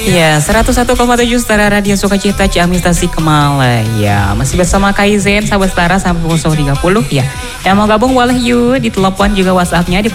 Ya, 101,7 Setara Radio Sukacita Ciamis Tasikmalaya. Masih bersama Kaizen, sahabat Setara sampai pukul 30 ya. Yang mau gabung boleh yuk, di telepon juga WhatsApp-nya di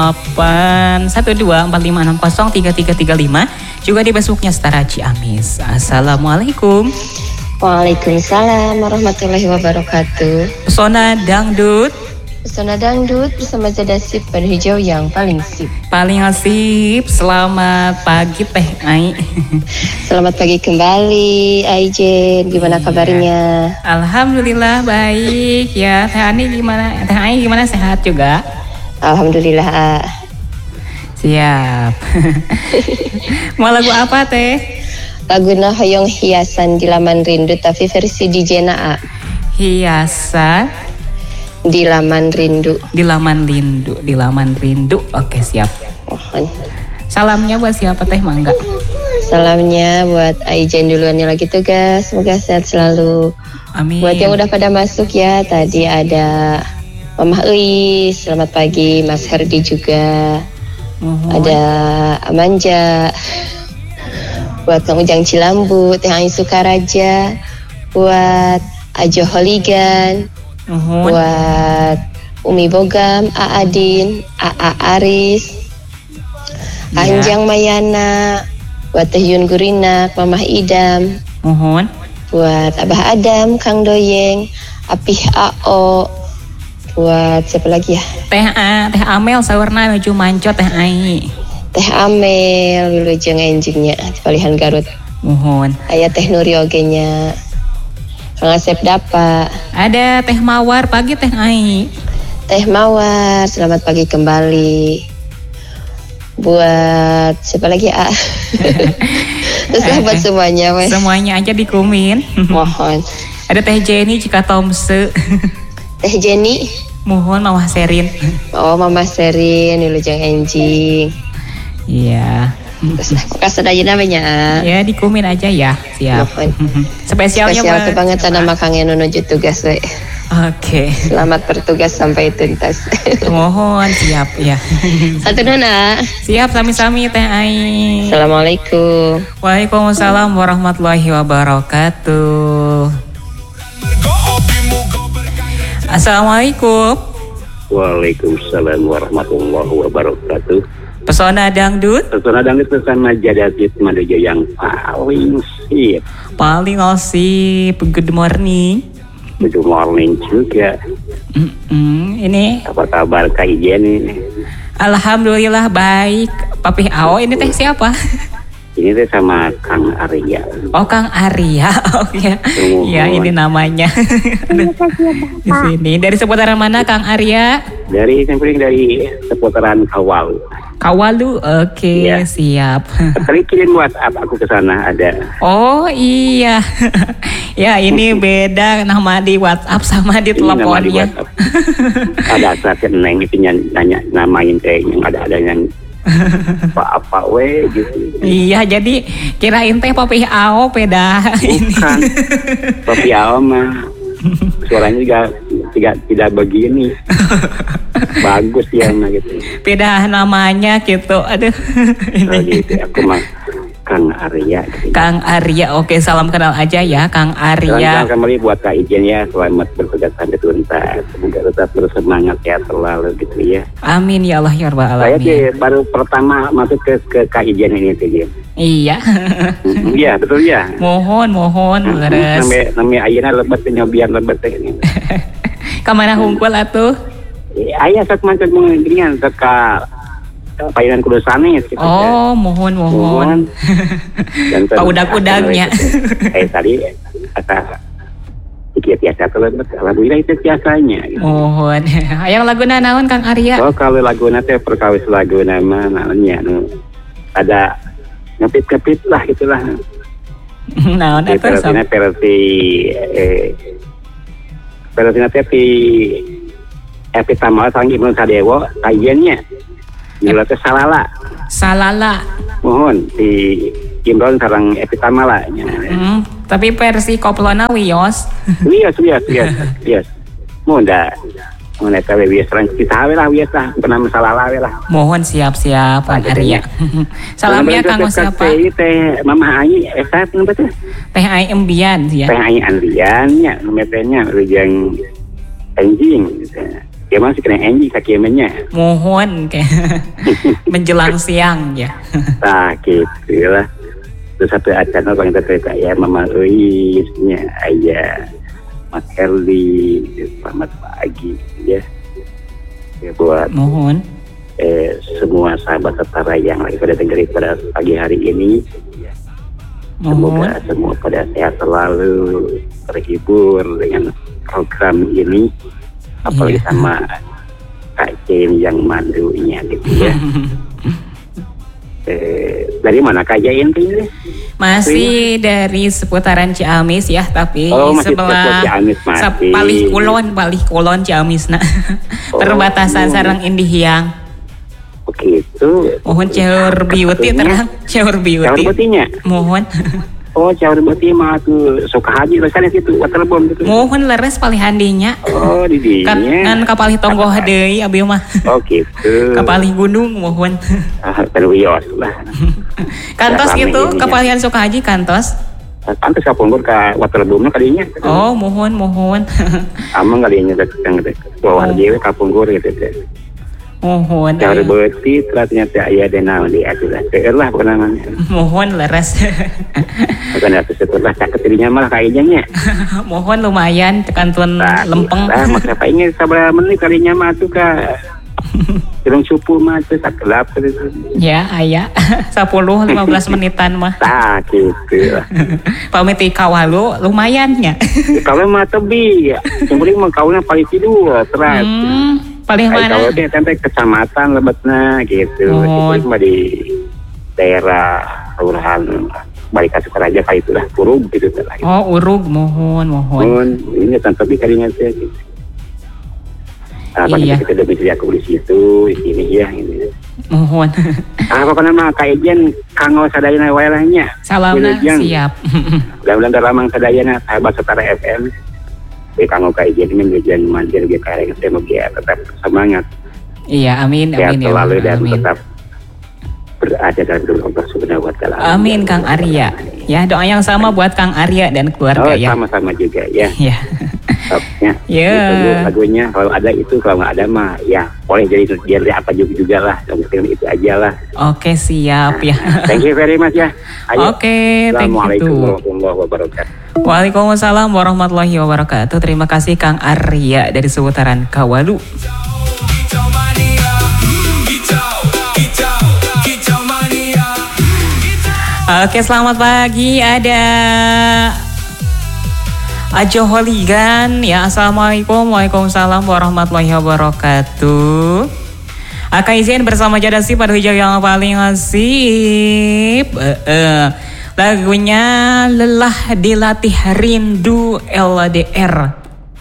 081245603335. Juga di Facebooknya Setara Ciamis. Assalamualaikum. Waalaikumsalam warahmatullahi wabarakatuh. Pesona Dangdut. Pesona Dangdut bersama Zada Sip pada hijau yang paling sip. Paling asip. Selamat pagi Teh Ai. Selamat pagi kembali Aijen. Gimana kabarnya? Alhamdulillah baik ya. Teh Ani gimana? Teh Ai gimana, sehat juga? Alhamdulillah. Siap. Mau lagu apa Teh? Laguna Hoyong Hiasan di Laman Rindu tapi versi DJ Naa. Hiasan di Laman Rindu. Di Laman Rindu. Oke, siap. Mohon. Salamnya buat siapa Teh, Mangga? Salamnya buat Aijen duluan yang lagi tugas. Semoga sehat selalu. Amin. Buat yang udah pada masuk ya. Tadi ada Mama Elis, selamat pagi. Mas Herdi juga. Ada Amanja. Buat Kang Ujang Cilambu, Teh Ai Sukaraja. Buat Ajo Holigan. Buat Umi Bogam, Aadin, Aris, Anjang Mayana, buat Teh Yun Gurinak, Mamah Idam, buat Abah Adam, Kang Doyeng, Apih Ao, buat siapa lagi ya? Teh Amel sawarna nuju manco Teh Ai. Teh Amel, wilujeng enjingnya, palihan Garut. Aya Teh Nuri ogenya. Kang Asep Dapa. Ada Teh Mawar, pagi Teh Ai. Teh Mawar, selamat pagi kembali. Buat siapa lagi A? Terus buat semuanya wes. Semuanya aja dikumin. Mohon. Ada Teh Jenny Cikatomse. Teh Jenny. Mohon Mama Serin. Oh Mama Serin, wilujeng enjing. Iya. Kasih aja namanya. Ya dikumin aja ya. Siap. Spesialnya spesial banget nama Kang Eno nuju tugas we. Oke. Selamat bertugas sampai tuntas. Mohon siap ya. Satu nona. Siap sami-sami Teh Ai. Assalamualaikum. Waalaikumsalam warahmatullahi wabarakatuh. Assalamualaikum. Waalaikumsalam warahmatullahi wabarakatuh. Pesona Dangdut bersama Jadazit Madojo yang paling sip. Paling asip. Good morning. Good morning juga. Ini apa kabar Kak Ijen ini? Alhamdulillah baik. Papi Ao ini Teh siapa? Ini Teh sama Kang Arya. Oh Kang Arya. Oh ya. Ya ini namanya. Di sini dari seputaran mana Kang Arya? Dari seputaran Kawalu, oke, ya. Siap. Tadi kirim WhatsApp aku ke sana ada. Oh iya, ya ini beda nama di WhatsApp sama di teleponnya. Ada saat neng itu nanya namain kayaknya ada yang apa we gitu. Iya jadi kirain Teh Papi Ao beda. Bukan, Papi Ao mah suaranya juga tidak begini. Bagus ya gitu. Beda namanya gitu. Aduh. Ini. Gitu. Aku mah Kang Arya. Gitu. Kang Arya. Oke, salam kenal aja ya Kang Arya. Salam kembali buat Kak Ijen ya. Selamat bertugas sampai tuntas. Semoga tetap bersemangat ya selalu gitu ya. Amin ya Allah ya Rabbal alamin. Saya baru pertama masuk ke Kak Ijen ini tuh dia. Iya. Iya, betul ya. Mohon leres. Namanya ayeuna lebet nyobian lebet ini. Kamana hungkul atuh? Ayah sak macam menggiringan ka payunan kudu sanes gitu. Oh, mohon. Dan paudak-udagnya. Tadi kata biasa kalau alhamdulillah itu biasanya. Gitu. Mohon. Hayang laguna naon Kang Arya? Oh, kalau laguna teh perkawis laguna mah namanya ada ngepit-ngepit lah gitulah. Naon eta sab? Versi teh Epi Tamal sang Ibnu Sadewo kajiannya gila teh salala mohon di Imron sareng Epi Tamala tapi versi koplona wios mohon dah Mereka biasa kita lah biasa, pernah masalah lah. Mohon siap-siap Kang Arya. Salamnya Kang siapa? Teh Mama Ai, saya kenapa tuh? Teh Ai Embian ya. Teh Ai Andian ya, metenya rujang anjing. Ya masih kena anjing sakiemenya. Mohon menjelang siang ya. Nah gitu lah. Terus satu acara bang kita ya Mama Uisnya ayah. Mas Herli, selamat pagi ya buat mohon semua sahabat setara yang lagi pada dengerin pada pagi hari ini ya. Semoga semua pada sehat selalu, terhibur dengan program ini, apalagi sama Kak Jain yang mandunya gitu ya. Dari mana Kak Jain ini? Masih dari seputaran Ciamis ya, tapi sebelah Palih Kulon Ciamis nah. Perbatasan sareng Indihiang. Begitu. Mohon caur beauty terang, caur beauty. Caur beauty-nya. Mohon. Oh, caur beauty mah tuh suka haji rasanya situ, telepon gitu. Mohon leres palih handinya. Oh, di dinya. Kan kapalih tonggoh deui abi mah. Oh, gitu. Kapalih gunung mohon. Terwios lah. Kantos gitu, kapalihan suka haji kantos. Kantos kapunggur ka waterboom kadinya. Oh, mohon. Amang kadinya datang bawah dewe kapunggur gitu teh. Mohon. Caur beuti ternyata aya de naon di atulah. Keur lah pokona namanya. Mohon leres. Bukan atuh setelah caket dirinya mah kayaknya nya. Mohon lumayan tekan tuan lempeng. Lah maksudnya apa ingin sabaraha menit kalinya mah atuh ka Jelung cupu mah itu tak gelap gitu. Ya, aya 10-15 menitan mah. Tah gitu. Pamit di kawalu lumayan nya. Kalau mah tebi, yang penting mah kaulnya paling tidur terus. Paling mana? Kalau dia sampai kecamatan Lebetna gitu. Itu mah di daerah kelurahan balik ke Sukaraja kayak itulah Urug gitu lah. Oh, Urug mohon. Ini tanpa bikarinya teh gitu. Iya. Kita udah bisa aku di situ, di sini ya ini. Mohon. Apa nama Kak Ejen kanggo sadayana wae lah nya. Salamna siap. Mudah-mudahan dalamang sadayana sahabat setara FM. Kanggo Kak Ejen ini ngejan mandir ge kareng teh mugia tetap semangat. Iya, amin ya. Selalu dan tetap berada dalam Allah Subhanahu wa taala. Amin Kang Arya. Ya, doa yang sama buat Kang Arya dan keluarga ya. Sama-sama juga ya. Iya. Ya. Lagunya kalau ada itu, kalau nggak ada mah ya boleh jadi apa juga lah, mungkin itu aja lah. Oke, siap ya. Thank you very much ya. Oke, thank you. Assalamualaikum warahmatullahi wabarakatuh. Waalaikumsalam warahmatullahi wabarakatuh. Terima kasih Kang Arya dari seputaran Kawalu. Oke, selamat pagi. Ada Ajo Holigan ya. Assalamualaikum. Waalaikumsalam warahmatullahi wabarakatuh. Aka izin bersama Jadasi pada hijau yang paling asip. Lagunya Lelah Dilatih Rindu LDR.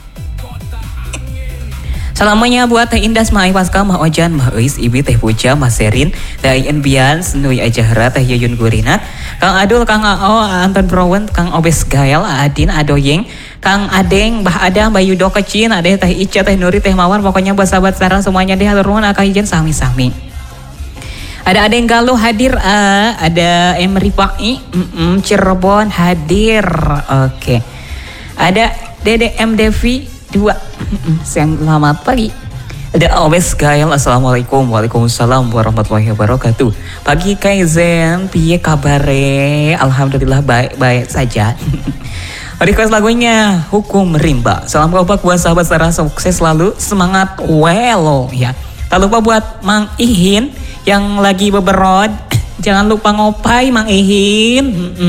Salamanya buat Teh Indas, Mah Paska, Mah Ojan, Mah Eis, Ibi, Teh Puja, Mah Serin, Teh Enbian, Senui Ajahra, Teh Yuyun Gurina, Kang Adul, Kang Ao, Anton Browen, Kang Obes Gael, Adin, Adoyeng, Kang Adeng, Mbah Ada, Mbah Yudo Kecin, Ade, Teh Ica, Teh Nuri, Teh Mawar, pokoknya buat sahabat sarang semuanya deh, hatur nuhun Aka Ijen sami-sami. Ada Adeng Galuh hadir, ada Emery Paki, Cirebon hadir, oke. Ada Dede M Devi 2. Selamat pagi. Ada Obes Gael, assalamualaikum. Waalaikumsalam warahmatullahi wabarakatuh. Pagi Kaizen, piye kabare? Alhamdulillah baik-baik saja. Request lagunya Hukum Rimba. Salam kompak buat sahabat secara sukses selalu, semangat well ya. Tak lupa buat Mang Ihin yang lagi beberod. Jangan lupa ngopai Mang Ihin.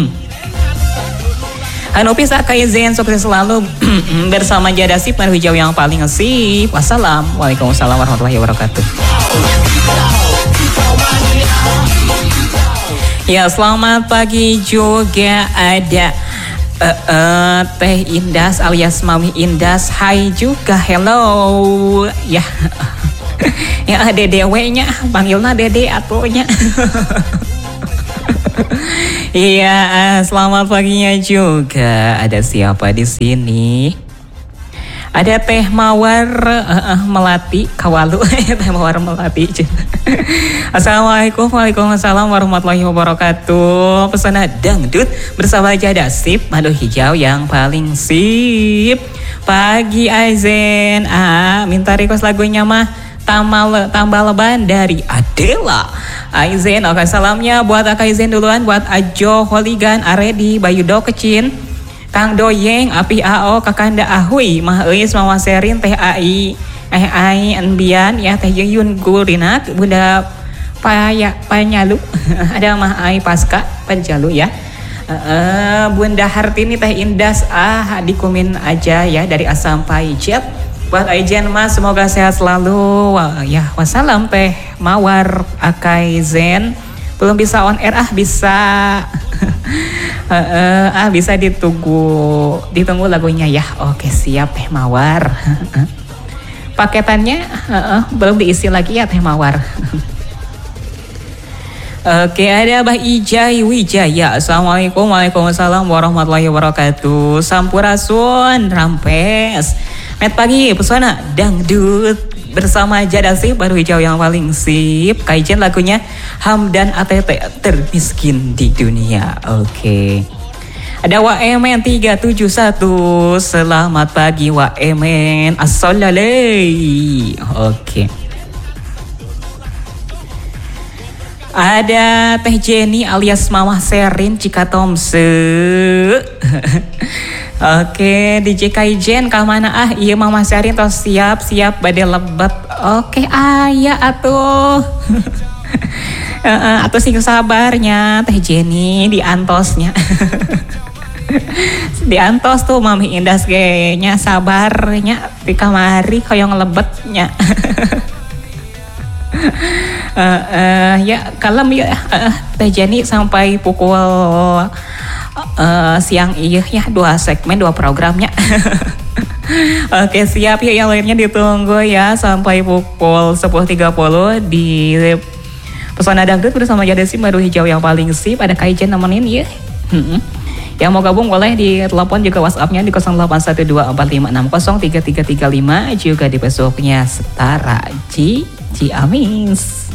Hanopi Sakaizen sukses selalu bersama Jadasip dan hijau yang paling ngesip. Wassalamualaikum warahmatullahi wabarakatuh. Ya, selamat pagi juga ada Teh Indas alias Mami Indas. Hai juga, hello. Ya. Ya Dede-nya panggilnya Dede atunya. Iya, selamat paginya juga. Ada siapa di sini? Ada Teh Mawar Melati Kawalu. Teh Mawar Melati. Assalamualaikum. Waalaikumsalam warahmatullahi wabarakatuh. Pesona dangdut bersama Jada Sip Madu Hijau yang paling sip. Pagi Aizen. Minta request lagunya mah tambah leban dari Adela. Aizen, oke, salamnya buat Aizen duluan, buat Ajo Holigan Aredi Bayudo Kecin, Kang Doyeng Api AO Kakanda Ahui Mah Eis Mama Serin Teh Ai Enbian ya Teh Yuyun Gurinak Bunda Panyalu ada Mah Ai Paska Panjalu ya. Bunda Hartini Teh Indas dikumin aja ya dari Asam Paijet. Buat Aizen mas semoga sehat selalu. Ya wassalam Teh Mawar Akaizen. Belum bisa on air bisa bisa ditunggu lagunya ya. Oke siap Teh Mawar. Paketannya belum diisi lagi ya Teh Mawar. Oke, ada Abah Ijai Wijaya. Assalamualaikum. Waalaikumsalam warahmatullahi wabarakatuh. Sampurasun Rampes. Met pagi pesona dangdut bersama Jada Sip baru hijau yang paling sip. Kaijen lagunya Hamdan ATT termiskin di dunia. Oke. Ada Waemen 371. Selamat pagi Waemen. Assalalai. Oke. Ada Teh Jenny alias Mama Serin Cikatomse. Oke, DJ Kaijen kamana iya Mama Serin tos siap bade lebat. Oke, aya atuh. Atuh sing sabarnya Teh Jenny di antosnya. Di antos tuh Mami Indas ge nya sabarnya di kamari hoyong lebetnya. Ya kalem ya Teh Jenny sampai pukul siang iya ya 2 segmen 2 programnya. Oke siap ya yang lainnya ditunggu ya sampai pukul 10.30 di Pesona Dangdut bersama Jada Sip baru hijau yang paling sip. Ada Kaijen nemenin ya. Yang mau gabung boleh di telepon juga WhatsApp-nya di 081245603335 juga di Facebooknya Setara Ciamis.